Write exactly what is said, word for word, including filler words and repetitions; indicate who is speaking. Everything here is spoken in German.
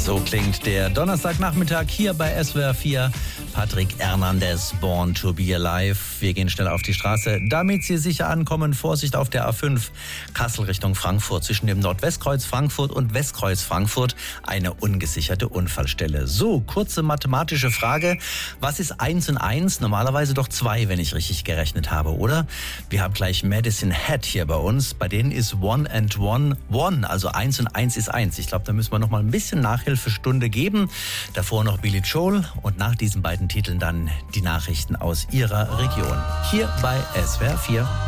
Speaker 1: So klingt der Donnerstagnachmittag hier bei S W R vier. Patrick Hernandez, Born to be Alive. Wir gehen schnell auf die Straße, damit Sie sicher ankommen. Vorsicht auf der A fünf, Kassel Richtung Frankfurt. Zwischen dem Nordwestkreuz Frankfurt und Westkreuz Frankfurt eine ungesicherte Unfallstelle. So, kurze mathematische Frage. Was ist eins und eins? Normalerweise doch zwei, wenn ich richtig gerechnet habe, oder? Wir haben gleich Medicine Hat hier bei uns. Bei denen ist One and One One, also eins und eins ist eins. Ich glaube, da müssen wir noch mal ein bisschen Nachhilfestunde geben. Davor noch Billy Joel und nach diesen beiden Titeln dann die Nachrichten aus Ihrer Region. Hier bei S W R vier.